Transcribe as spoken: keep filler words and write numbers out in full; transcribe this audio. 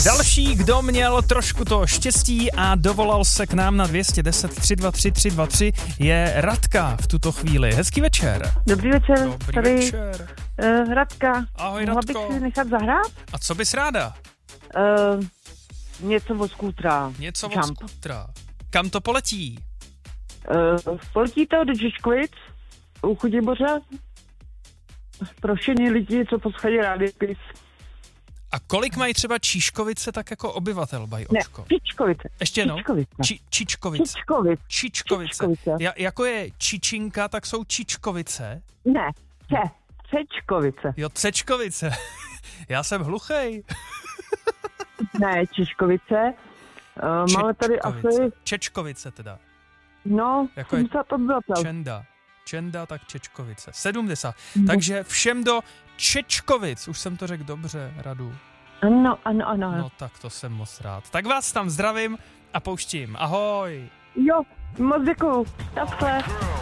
Další, kdo měl trošku to štěstí a dovolal se k nám na dvě stě deset tři dva tři tři dva tři, je Radka v tuto chvíli. Hezký večer. Dobrý večer, Dobrý tady večer. Uh, Radka. Ahoj, Mohla Radko. bych si nechat zahrát? A co bys ráda? Uh, něco od skútra. Něco od Jump. skútra. Kam to poletí? Uh, poletí to do Žižkovic, u Chudiboře. Pro všechny lidi, co poschodí Rádiopis. A kolik mají třeba Číškovice tak jako obyvatel, Ne, Bajočko? Čičkovice. Ještě jednou? Čičkovice. Či, Čičkovice. Čičkovic. Čičkovice. Čičkovice. Ja, jako je Čičinka, tak jsou Čičkovice. Ne, če, Čečkovice. Jo, Cečkovice. Já jsem hluchej. Ne, Čičkovice. Uh, máme tady Čečkovice. asi, Čečkovice teda. no, Jako je sedmdesát obyvatel. Čenda. Čenda, tak Čečkovice. sedmdesát. Mm. Takže všem do Čečkovic. Už jsem to řekl dobře, Radu. Ano, ano, ano. No tak to jsem moc rád. Tak vás tam zdravím a pouštím. Ahoj. Jo, moc děkuju. Takhle.